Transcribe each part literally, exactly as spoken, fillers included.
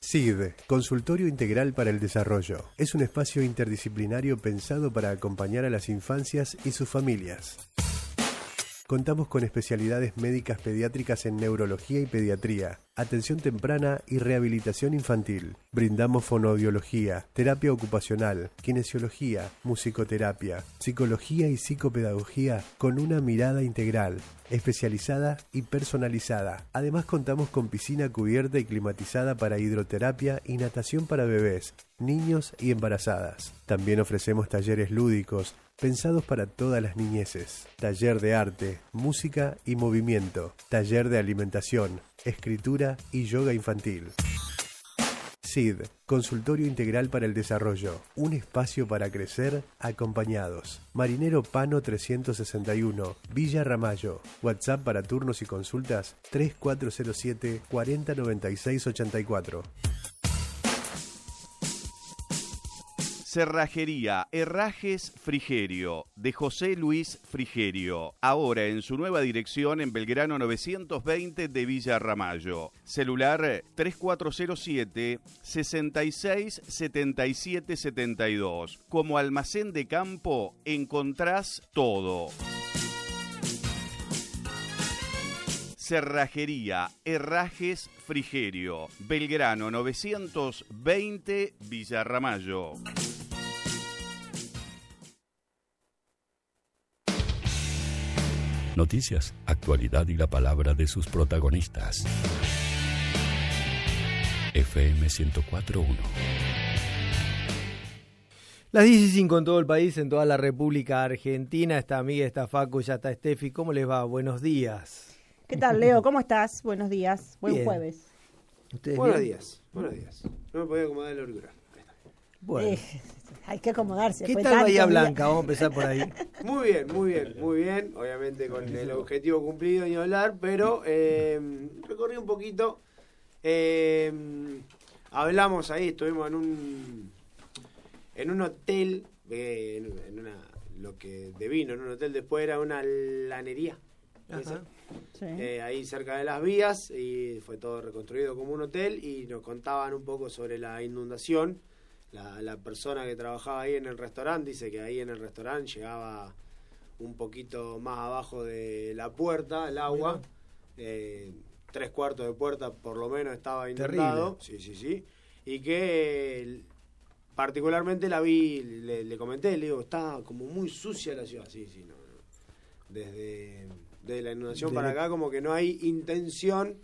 S I D, Consultorio Integral para el Desarrollo. Es un espacio interdisciplinario pensado para acompañar a las infancias y sus familias. Contamos con especialidades médicas pediátricas en neurología y pediatría, atención temprana y rehabilitación infantil. Brindamos fonoaudiología, terapia ocupacional, kinesiología, musicoterapia, psicología y psicopedagogía con una mirada integral, especializada y personalizada. Además contamos con piscina cubierta y climatizada para hidroterapia y natación para bebés, niños y embarazadas. También ofrecemos talleres lúdicos, pensados para todas las niñeces. Taller de arte, música y movimiento. Taller de alimentación, escritura y yoga infantil. S I D, Consultorio Integral para el Desarrollo. Un espacio para crecer acompañados. Marinero Pano trescientos sesenta y uno, Villa Ramallo. WhatsApp para turnos y consultas tres cuatro cero siete, cuarenta noventa y seis ochenta y cuatro. Cerrajería Herrajes Frigerio, de José Luis Frigerio. Ahora en su nueva dirección en Belgrano novecientos veinte de Villa Ramallo. Celular tres cuatro cero siete, sesenta y seis, setenta y siete setenta y dos. Como almacén de campo encontrás todo. Cerrajería Herrajes Frigerio, Belgrano novecientos veinte, Villa Ramallo. Noticias, actualidad y la palabra de sus protagonistas. F M ciento cuatro punto uno. Las diez y cinco en todo el país, en toda la República Argentina. Está Miguel, está Facu, ya está Steffi. ¿Cómo les va? Buenos días. ¿Qué tal, Leo? ¿Cómo estás? Buenos días. Buen Bien. jueves. Buenos bien? días. Buenos días. No me podía acomodar la auricular. Bueno. Eh, hay que acomodarse. ¿Qué Fue tal tanto Bahía día. Blanca? Vamos a empezar por ahí. Muy bien, muy bien, muy bien. Obviamente con el objetivo cumplido ni hablar, pero eh, recorrí un poquito. Eh, hablamos ahí, estuvimos en un en un hotel, eh, en, en una lo que devino en un hotel después era una lanería. Ajá. Sí. Eh, ahí cerca de las vías, y fue todo reconstruido como un hotel, y nos contaban un poco sobre la inundación. La, la persona que trabajaba ahí en el restaurante dice que ahí en el restaurante llegaba un poquito más abajo de la puerta el agua, eh, tres cuartos de puerta por lo menos estaba inundado. Terrible. Sí, sí, sí. Y que eh, particularmente la vi, le, le comenté, le digo, está como muy sucia la ciudad. Sí, sí, no, no. Desde, desde la inundación De... para acá como que no hay intención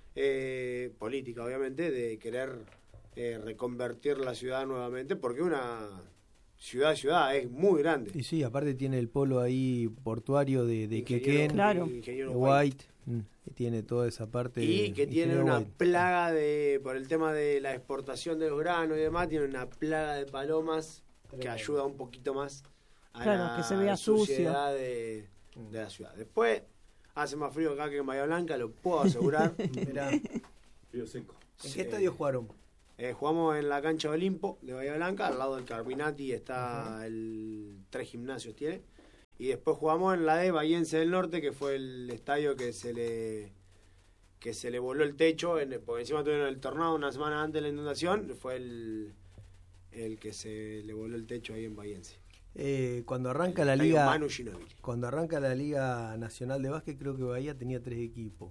eh, política, obviamente, de querer eh, reconvertir la ciudad nuevamente, porque una ciudad ciudad es muy grande. Y sí, aparte tiene el polo ahí portuario de, de Ingeniero- Quequén, Claro. Ingeniero de White. White, mm, que tiene toda esa parte. Y de que tiene Ingeniero una White. plaga de, por el tema de la exportación de los granos y demás, tiene una plaga de palomas que ayuda un poquito más a Claro, la que se vea suciedad de, de la ciudad. Después, hace más frío acá que en Bahía Blanca, lo puedo asegurar. Mirá, Río Seco. ¿en Sí. qué estadio jugaron? Eh, jugamos en la cancha Olimpo de Bahía Blanca, al lado del Carminati está uh-huh. el tres gimnasios tiene, y después jugamos en la de Bahiense del Norte, que fue el estadio que se le que se le voló el techo, en, porque encima tuvieron el tornado una semana antes de la inundación, fue el el que se le voló el techo ahí en Bahiense. Eh, cuando arranca El la estadio liga, Manu Ginóbili. cuando arranca la Liga Nacional de Básquet, creo que Bahía tenía tres equipos.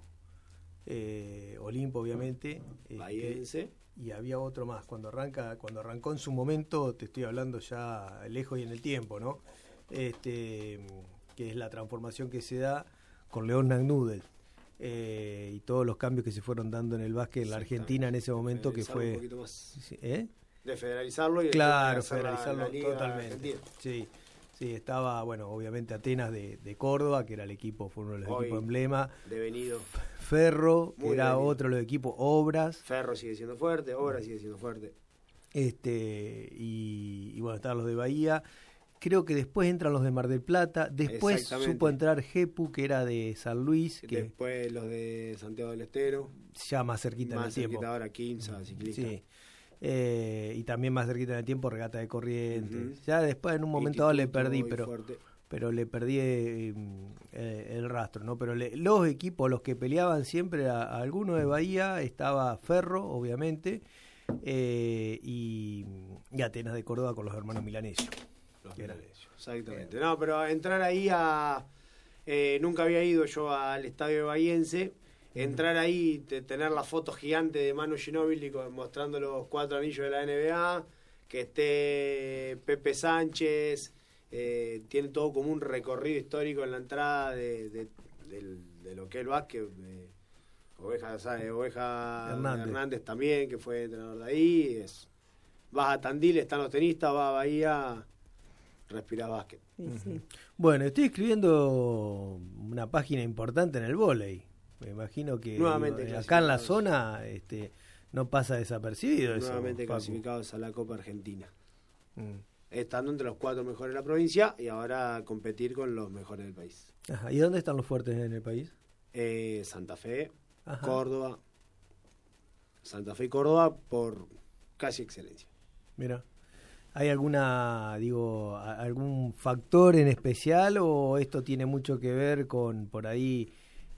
Eh, Olimpo, obviamente. Bahiense. Este, y había otro más. Cuando arranca, cuando arrancó en su momento, te estoy hablando ya lejos y en el tiempo, ¿no? Este, que es la transformación que se da con León Nagnudel. Eh, y todos los cambios que se fueron dando en el básquet en la Argentina en ese momento, que fue Un poquito más ¿eh? de federalizarlo y claro, de hacer la- federalizarlo la Liga totalmente. Argentina. Sí, sí, estaba, bueno, obviamente Atenas de, de Córdoba, que era el equipo, fue uno de los Hoy, equipos emblema. Devenido. Ferro, que Muy era devenido. otro de los equipos, Obras. Ferro sigue siendo fuerte, Obra sigue siendo fuerte. Este, y, y bueno, estaban los de Bahía. Creo que después entran los de Mar del Plata. Después Exactamente. supo entrar Jepu, que era de San Luis, que Después los de Santiago del Estero, ya más cerquita en el más tiempo. cerquita ahora, Quimsa, Ciclista. Sí. Eh, y también más cerquita en el tiempo, Regata de Corrientes. Ujú. Ya después en un momento dado le Instituto perdí, y pero Fuerte. pero le perdí eh, eh, el rastro, ¿no? Pero le, los equipos, los que peleaban siempre, a, a alguno de Bahía, estaba Ferro, obviamente, eh, y, y Atenas de Córdoba con los hermanos milanesios. Los milanesios, exactamente. No, pero entrar ahí a... Eh, nunca había ido yo al estadio de Bahiense. Entrar ahí, te, tener la foto gigante de Manu Ginóbili mostrando los cuatro anillos de la N B A, que esté Pepe Sánchez, eh, tiene todo como un recorrido histórico en la entrada de, de, de, de lo que es el básquet. Eh, Oveja, ¿sabes? Oveja Hernández. Hernández también, que fue entrenador de ahí. Es, vas a Tandil, están los tenistas, vas a Bahía, respirás básquet. Sí, sí. Bueno, estoy escribiendo una página importante en el vóley. Me imagino que nuevamente digo, acá en la zona este, no pasa desapercibido. Nuevamente eso, clasificados a la Copa Argentina. Mm. Estando entre los cuatro mejores de la provincia y ahora competir con los mejores del país. Ajá. ¿Y dónde están los fuertes en el país? Eh, Santa Fe, Ajá. Córdoba. Santa Fe y Córdoba por casi excelencia. Mira. ¿Hay alguna, digo, algún factor en especial o esto tiene mucho que ver con por ahí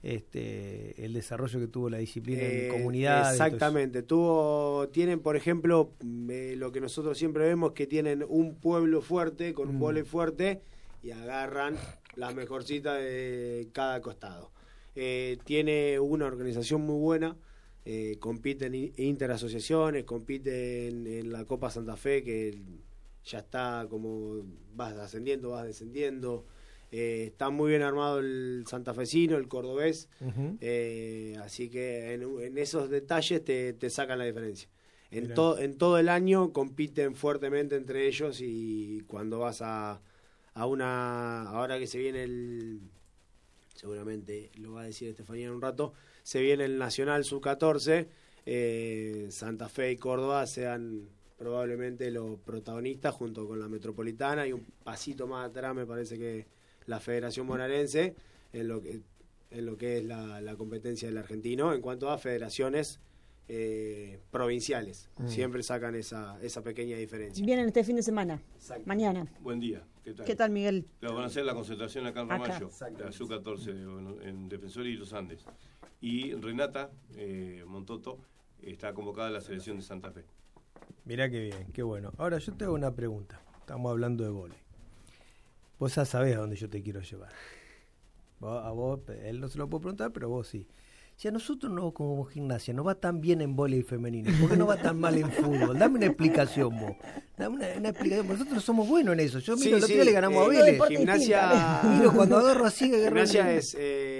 este el desarrollo que tuvo la disciplina eh, en comunidad? Exactamente. Tuvo, tienen, por ejemplo, eh, lo que nosotros siempre vemos, que tienen un pueblo fuerte, con un Mm. vóley fuerte, y agarran las mejorcitas de cada costado. Eh, tiene una organización muy buena. Eh, compiten in- interasociaciones, compiten en, en la Copa Santa Fe, que ya está como vas ascendiendo, vas descendiendo. Eh, está muy bien armado el santafesino, el cordobés. Uh-huh. Eh, así que en, en esos detalles te, te sacan la diferencia. En, Mirá. to, en todo el año compiten fuertemente entre ellos, y cuando vas a, a una... Ahora que se viene el... Seguramente lo va a decir Estefanía en un rato, se viene el Nacional sub catorce, eh, Santa Fe y Córdoba sean probablemente los protagonistas junto con la Metropolitana, y un pasito más atrás me parece que la Federación Bonaerense en lo que, en lo que es la, la competencia del argentino en cuanto a federaciones eh, provinciales. Mm. Siempre sacan esa, esa pequeña diferencia. Vienen este fin de semana, Exacto. mañana. Buen día, ¿qué tal? ¿Qué tal, Miguel? Claro, van a hacer la concentración acá en Acá. Ramallo, la sub catorce en, en Defensor y los Andes. Y Renata eh, Montoto está convocada a la selección de Santa Fe. Mirá qué bien, qué bueno. Ahora yo te hago una pregunta. Estamos hablando de vóley. Vos ya sabés a dónde yo te quiero llevar. Vos, a vos, él no se lo puedo preguntar, pero vos sí. Si a nosotros no, como Gimnasia, no va tan bien en vóley femenino, ¿por qué no va tan mal en fútbol? Dame una explicación vos. Dame una, una explicación. Nosotros somos buenos en eso. Yo miro, Sí, el otro sí, día le ganamos eh, a Vélez. deporte Gimnasia, Miro cuando agarro así. agarro Gimnasia el- es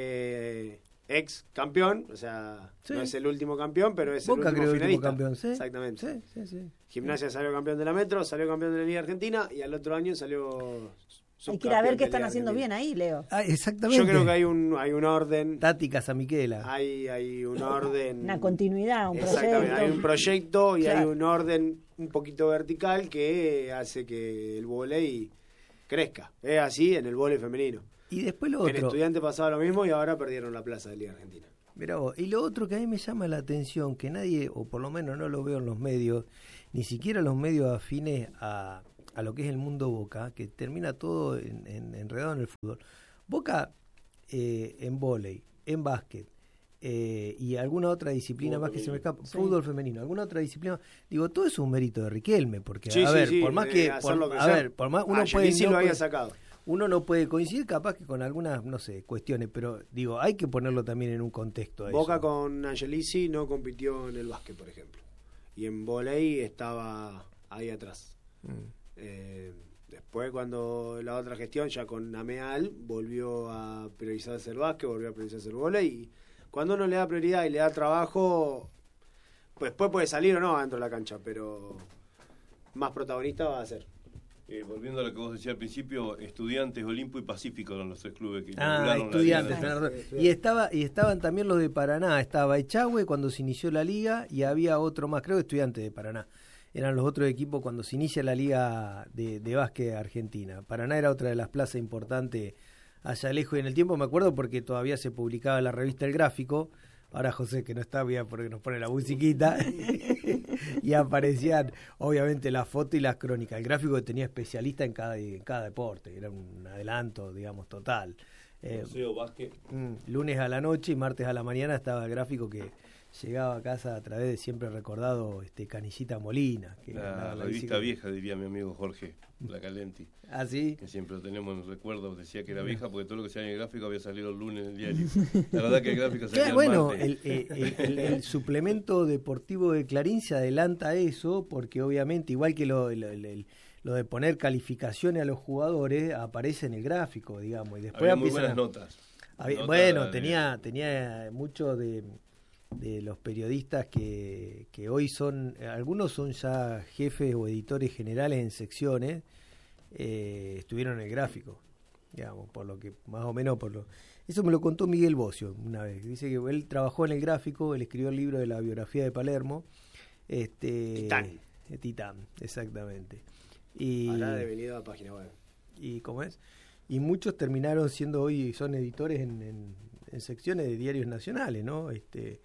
eh, ex campeón, o sea, Sí. no es el último campeón, pero es Boca el último creo el último finalista. campeón, ¿sí? Exactamente. Sí, sí, sí. Gimnasia salió campeón de la Metro, salió campeón de la Liga Argentina, y al otro año salió Hay que ir a ver subcampeón qué de están Liga haciendo bien Argentina. ahí, Leo. Ah, exactamente. Yo creo que hay un hay un orden, Tati Casamiquela. hay hay un orden, Una continuidad, un exactamente, proyecto. hay un proyecto y Claro. hay un orden un poquito vertical que hace que el vóley crezca. Es así en el vóley femenino. Y después lo En otro. Estudiantes pasaba lo mismo y ahora perdieron la plaza de Liga Argentina. Mirá vos, y lo otro que a mí me llama la atención, que nadie, o por lo menos no lo veo en los medios, ni siquiera los medios afines a, a lo que es el mundo Boca, que termina todo en, en- enredado en el fútbol. Boca eh, en vóley, en básquet, eh, y alguna otra disciplina Fútbol más que se me femenino. escapa, Sí. fútbol femenino, alguna otra disciplina, digo, todo es un mérito de Riquelme, porque Sí, a sí, ver, sí, por más de que, hacer por- lo que a sea. ver, por más uno Ah, puede, Yelisi no lo había puede- sacado. uno no puede coincidir capaz que con algunas, no sé, cuestiones, pero digo, hay que ponerlo también en un contexto a Boca eso. con Angelici no compitió en el básquet, por ejemplo. Y en volei estaba ahí atrás. Mm. Eh, después, cuando la otra gestión, ya con Ameal, volvió a priorizarse el básquet, volvió a priorizarse el volei. Y cuando uno le da prioridad y le da trabajo, pues después puede salir o no adentro de la cancha, pero más protagonista va a ser. Eh, volviendo a lo que vos decías al principio, Estudiantes, Olimpo y Pacífico eran los tres clubes que Ah, inauguraron la estudiantes, Liga. tenés razón. Y estaba y estaban también los de Paraná, estaba Echagüe cuando se inició la liga y había otro más, creo que Estudiantes de Paraná. Eran los otros equipos cuando se inicia la liga de, de básquet argentina. Paraná era otra de las plazas importantes allá lejos y en el tiempo, me acuerdo porque todavía se publicaba la revista El Gráfico. Ahora José, que no está bien porque nos pone la musiquita, y aparecían obviamente las fotos y las crónicas. El Gráfico que tenía especialista en cada, en cada deporte, era un adelanto, digamos, total. Eh, Boxeo, básquet. mm, lunes a la noche y martes a la mañana estaba el Gráfico que llegaba a casa a través de siempre recordado este Canillita Molina. Que La, la, la revista vieja, diría mi amigo Jorge, La Calenti. ¿Ah, sí? Que siempre lo tenemos en recuerdo, decía que era vieja porque todo lo que salía en el gráfico había salido el lunes en el diario. La verdad que el gráfico salía Claro, el bueno, martes. el, el, el, el suplemento deportivo de Clarín se adelanta a eso, porque obviamente, igual que lo, el, el, el, lo de poner calificaciones a los jugadores, aparece en el gráfico, digamos, y después había muy empiezan buenas a- notas. Había- Notas bueno, de- tenía tenía mucho de, de los periodistas que, que hoy son, algunos son ya jefes o editores generales en secciones, eh, estuvieron en el gráfico, digamos, por lo que más o menos por lo eso me lo contó Miguel Bocio una vez. Dice que él trabajó en el gráfico, él escribió el libro de la biografía de Palermo, este Titán. eh, Titán, exactamente. Y Habrá de venido a página web. y cómo es y muchos terminaron siendo hoy son editores en, en, en secciones de diarios nacionales, ¿no? Este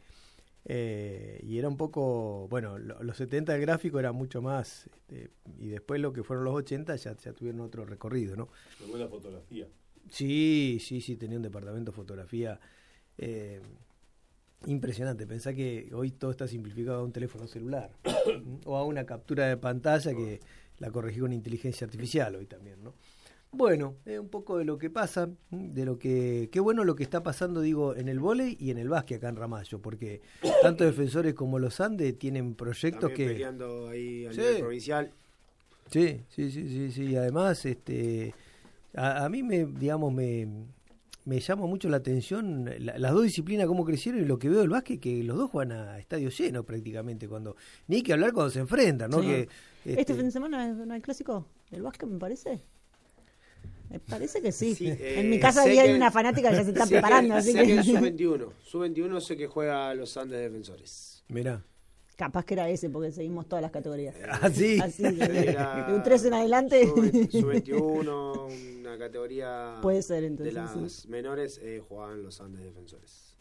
eh, y era un poco, bueno, lo, los setenta del gráfico era mucho más, este, y después lo que fueron los ochenta ya, ya tuvieron otro recorrido, ¿no? Muy buena fotografía. Sí, sí, sí, tenía un departamento de fotografía eh, impresionante. Pensá que hoy todo está simplificado a un teléfono celular o a una captura de pantalla que la corregí con inteligencia artificial hoy también, ¿no? Bueno, es un poco de lo que pasa, de lo que, qué bueno lo que está pasando, digo, en el vóley y en el básquet acá en Ramallo, porque tanto Defensores como los Andes tienen proyectos También que... peleando ahí a Sí. nivel provincial. Sí, sí, sí, sí, sí. Además, este, a, a mí me, digamos, me, me llama mucho la atención la- las dos disciplinas cómo crecieron y lo que veo del básquet, que los dos juegan a estadio lleno prácticamente, cuando ni hay que hablar cuando se enfrentan, ¿no? Sí. Que, ¿Este este, fin de semana no hay clásico del básquet, me parece? Me parece que sí. Sí, eh, en mi casa sé ahí hay que- una fanática que ya se está sé preparando, que, así sé que... que en sub veintiuno. sub veintiuno sé que juega los Andes Defensores. mirá. Capaz que era ese, porque seguimos todas las categorías. Ah, sí. Así que, Era de un tres en adelante. sub veintiuno, una categoría Puede ser, entonces, de las sí. menores, eh, jugaban los Andes Defensores.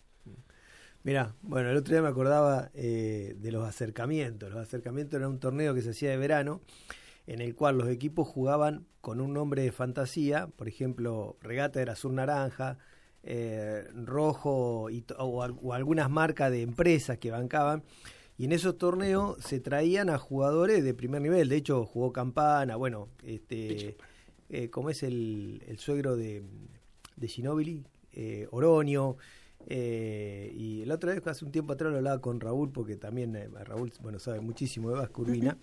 Mirá, bueno, el otro día me acordaba eh, de los acercamientos. Los acercamientos era un torneo que se hacía de verano, en el cual los equipos jugaban con un nombre de fantasía, por ejemplo, Regata era azul naranja, eh, rojo y, to- o, al- o algunas marcas de empresas que bancaban, y en esos torneos se traían a jugadores de primer nivel. De hecho, jugó Campana, bueno, este, eh, como es el, el suegro de, de Ginóbili, eh, Oronio. Eh, y la otra vez, hace un tiempo atrás, lo hablaba con Raúl, porque también eh, Raúl, bueno, sabe muchísimo de Vasco Urbina.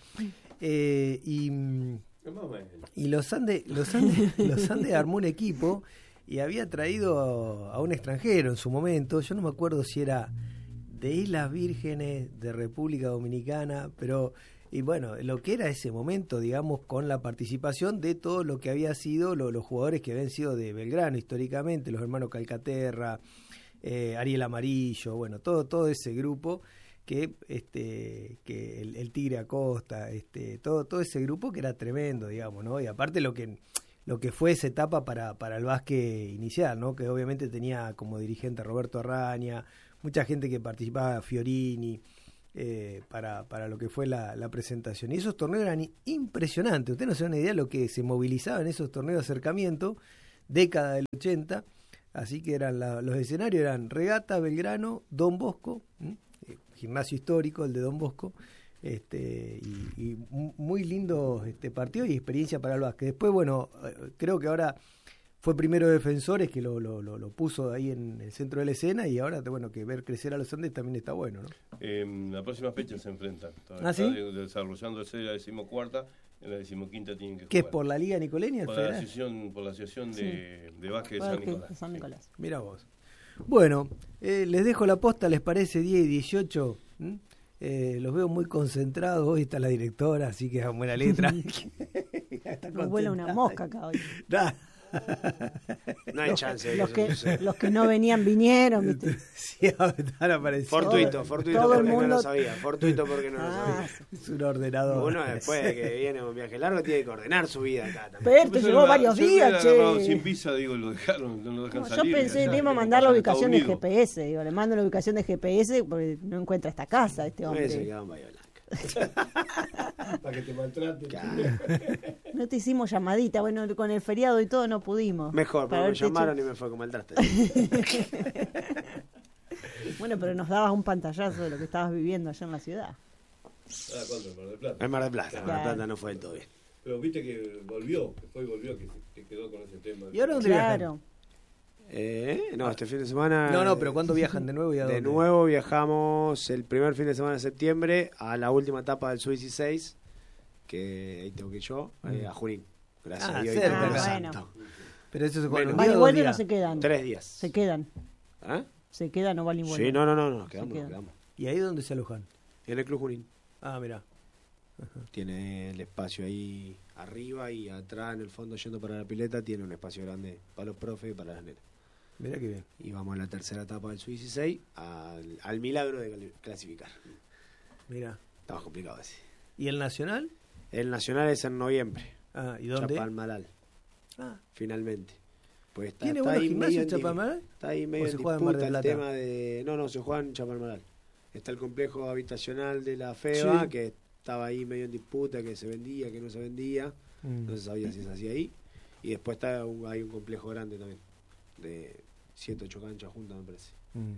Eh, y, mm, Más o menos. y los Andes, los Andes, los Andes armó un equipo y había traído a, a un extranjero en su momento. Yo no me acuerdo si era de Islas Vírgenes, de República Dominicana, pero y bueno, lo que era ese momento, digamos, con la participación de todo lo que había sido lo- los jugadores que habían sido de Belgrano históricamente, los hermanos Calcaterra, eh, Ariel Amarillo, bueno, todo todo ese grupo que este que el, el Tigre Acosta, este todo todo ese grupo que era tremendo, digamos, ¿no? Y aparte lo que lo que fue esa etapa para para el básquet inicial, ¿no? Que obviamente tenía como dirigente a Roberto Arraña, mucha gente que participaba, Fiorini, eh, para, para lo que fue la, la presentación. Y esos torneos eran impresionantes. Ustedes no se dan una idea de lo que se movilizaba en esos torneos de acercamiento, década del ochenta. Así que eran la- los escenarios eran Regata, Belgrano, Don Bosco, ¿m? Eh, gimnasio histórico, el de Don Bosco, este y, y mu- muy lindo este partido y experiencia para el básquet. Después, bueno, eh, creo que ahora fue primero Defensores que lo, lo, lo, lo puso ahí en el centro de la escena, y ahora, bueno, que ver crecer a los Andes también está bueno, ¿no? Eh, la próxima fecha se enfrentan. Está, ¿Ah, sí? está de- desarrollándose la decimocuarta, en la decimoquinta tienen que jugar. ¿Qué es por la Liga Nicoleni, el por la federal? asociación, por la asociación de, de básquet de Bueno, San que- Nicolás. San Nicolás. Mira vos. Bueno, eh, les dejo la posta, ¿les parece? diez y dieciocho. ¿Mm? Eh, los veo muy concentrados. Hoy está la directora, así que es buena letra. Está Nos vuela una contenta. mosca acá hoy. Nah. No hay chance de Los que que, eso suceda. los que no venían, vinieron. ¿viste? Sí, están apareciendo. Fortuito, fortuito todo el porque no mundo- lo sabía. Fortuito porque no lo Ah, sabía. sí. Es un ordenador. Uno después de que viene un viaje largo tiene que ordenar su vida acá también. Pero te Yo llevó lo- varios yo lo días, hubiera agarrado che. sin visa, digo, lo dejaron, no lo dejan No, yo salir. pensé, allá, le iba a que mandar la pasa en ubicación de Estados G Unidos. P S. Digo, le mando la ubicación de G P S porque no encuentra esta casa este Ese hombre. quedaba en Bahía Blanca. Para que te maltraten. No te hicimos llamadita. Bueno, con el feriado y todo no pudimos. Mejor, Para porque me haberte llamaron hecho- y me fue como el traste. Bueno, pero nos dabas un pantallazo de lo que estabas viviendo allá en la ciudad. Ah, ¿cuándo? ¿En Mar del Plata? En Mar del Plata, en Mar del Claro. Plata no fue del todo bien. Pero viste que volvió, que fue y volvió, que, que quedó con ese tema. ¿Y ahora dónde viajan? Claro. Eh, no, este fin de semana... No, no, pero ¿cuándo viajan de nuevo y a De dónde? nuevo viajamos el primer fin de semana de septiembre a la última etapa del Sub dieciséis, que ahí tengo que ir yo, eh, a Junín. Gracias Ah, a Dios. y cerca. Tierra Ah, Santa. bueno. Pero eso se juega en un Menos. día ¿Van y o dos vuelven o días. se quedan? Tres días. Se quedan. ¿Ah? Se quedan o van y vuelven. Sí, no, no, no, nos quedamos, Se nos quedan. quedamos. ¿Y ahí dónde se alojan? En el Club Junín. Ah, mirá. Tiene el espacio ahí arriba y atrás en el fondo yendo para la pileta tiene un espacio grande para los profes y para las nenas. Mirá qué bien. Y vamos a la tercera etapa del Sub dieciséis al, al milagro de cali- clasificar. Mirá. Estaba complicado ese. ¿Y el Nacional? El nacional es en noviembre. Ah, ¿y dónde? Chapalmalal, Ah, finalmente. Pues está, ¿tiene está buenos ahí gimnasios medio en en di- Chapalmalal? Está ahí medio ¿O en se juega en Mar disputa del el Plata? tema de... No, no, se juega en Chapalmalal. Está el complejo habitacional de la FEBA, Sí. que estaba ahí medio en disputa, que se vendía, que no se vendía. Mm. No se sabía si se hacía ahí. Y después está un, hay un complejo grande también, de siete, ocho canchas juntas, me parece. Mm.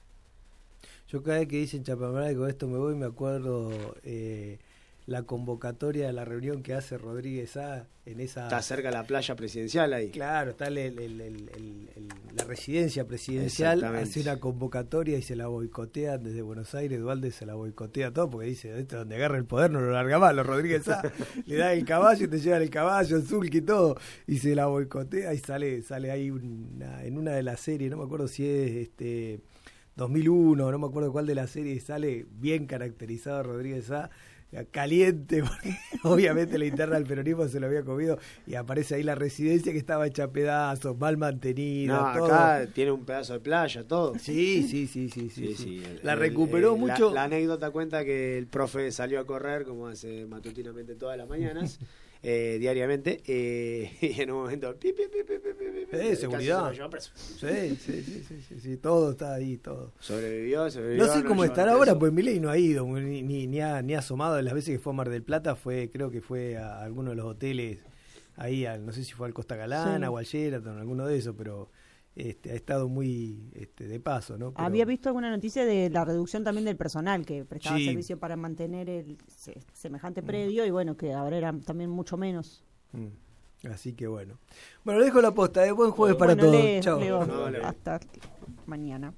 Yo cada vez que dicen Chapalmalal, con esto me voy, me acuerdo eh, la convocatoria de la reunión que hace Rodríguez A en esa... Está cerca de la playa presidencial ahí. Claro, está el- el- el- el- el- el- la residencia presidencial, Exactamente. hace una convocatoria y se la boicotea desde Buenos Aires, Dualde se la boicotea todo porque dice, esto donde agarra el poder no lo larga más, los Rodríguez A, le da el caballo y te llevan el caballo, el Zulki y todo, y se la boicotea y sale sale ahí una- en una de las series, no me acuerdo si es este dos mil uno, no me acuerdo cuál de las series, sale bien caracterizado Rodríguez A, caliente, porque obviamente la interna del peronismo se lo había comido y aparece ahí la residencia que estaba hecha pedazos, mal mantenida, No, todo. acá tiene un pedazo de playa, todo. Sí, sí, sí, sí, sí. Sí, sí. sí, el- La el- recuperó el- la- mucho. La, anécdota cuenta que el profe salió a correr, como hace matutinamente todas las mañanas, eh, diariamente, eh, y en un momento... Pi, pi, pi, pi, pi, pi, pi, Eh, casi seguridad. se lo llevó preso. Sí, sí, sí, sí, sí, sí, todo está ahí, todo. Sobrevivió, sobrevivió. No sé cómo lo estará llevaron ahora, preso. pues Milei no ha ido, ni, ni, ni ha, ni ha asomado. De las veces que fue a Mar del Plata, fue creo que fue a alguno de los hoteles, ahí, al, no sé si fue al Costa Galana Sí. o al Sheraton, alguno de esos, pero este, ha estado muy este, de paso, ¿no? Pero- Había visto alguna noticia de la reducción también del personal que prestaba Sí. servicio para mantener el se- semejante predio y bueno, que ahora era también mucho menos. Mm. Así que bueno. Bueno, dejo la posta, ¿eh? Buen jueves para Bueno, todos. Leo, Chao. Leo, No, Leo. hasta mañana.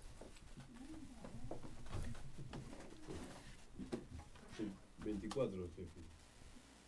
veinticuatro.